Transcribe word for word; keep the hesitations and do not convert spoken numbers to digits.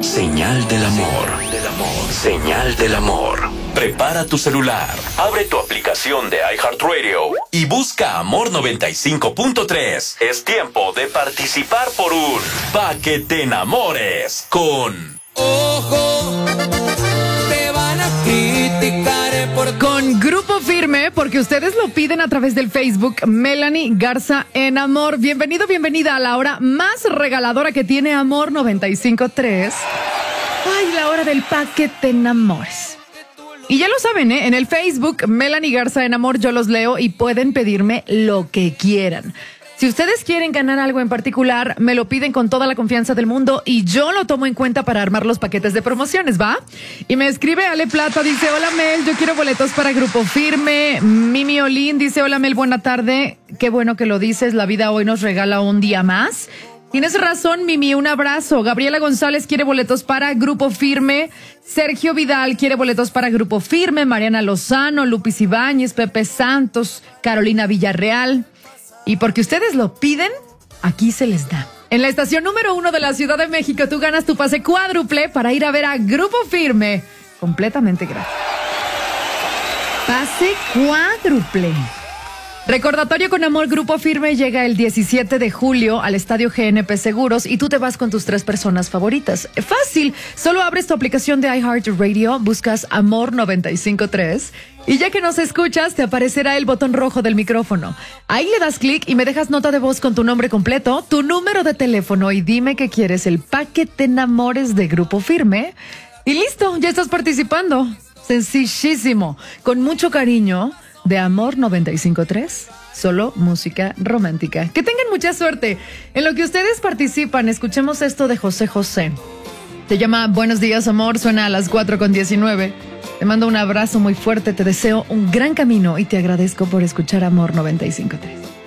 Señal del amor. Señal del amor. Prepara tu celular, abre tu aplicación de iHeartRadio y busca Amor noventa y cinco punto tres. Es tiempo de participar por un Pa' que te enamores con... Ojo, te van a criticar por... Con Grupo Firme, porque ustedes lo piden a través del Facebook. Melanie Garza en Amor. Bienvenido, bienvenida a la hora más regaladora que tiene Amor noventa y cinco punto tres. Ay, la hora del Pa' que te enamores. Y ya lo saben, ¿eh? En el Facebook, Melanie Garza en Amor, yo los leo y pueden pedirme lo que quieran. Si ustedes quieren ganar algo en particular, me lo piden con toda la confianza del mundo y yo lo tomo en cuenta para armar los paquetes de promociones, ¿va? Y me escribe Ale Plata, dice, hola Mel, yo quiero boletos para Grupo Firme. Mimi Olín dice, hola Mel, buena tarde. Qué bueno que lo dices, la vida hoy nos regala un día más. Tienes razón, Mimi, un abrazo. Gabriela González quiere boletos para Grupo Firme. Sergio Vidal quiere boletos para Grupo Firme. Mariana Lozano, Lupis Ibáñez, Pepe Santos, Carolina Villarreal. Y porque ustedes lo piden, aquí se les da. En la estación número uno de la Ciudad de México, tú ganas tu pase cuádruple para ir a ver a Grupo Firme. Completamente gratis. Pase cuádruple. Recordatorio con Amor, Grupo Firme llega el diecisiete de julio al Estadio G N P Seguros y tú te vas con tus tres personas favoritas. Fácil, solo abres tu aplicación de iHeartRadio, buscas Amor noventa y cinco punto tres y ya que nos escuchas te aparecerá el botón rojo del micrófono. Ahí le das clic y me dejas nota de voz con tu nombre completo, tu número de teléfono y dime que quieres el Pa' que te enamores de Grupo Firme. Y listo, ya estás participando. Sencillísimo, con mucho cariño. De Amor noventa y cinco punto tres, solo música romántica. Que tengan mucha suerte. En lo que ustedes participan, escuchemos esto de José José. Se llama Buenos días, amor, suena a las cuatro con diecinueve. Te mando un abrazo muy fuerte, te deseo un gran camino y te agradezco por escuchar Amor noventa y cinco punto tres.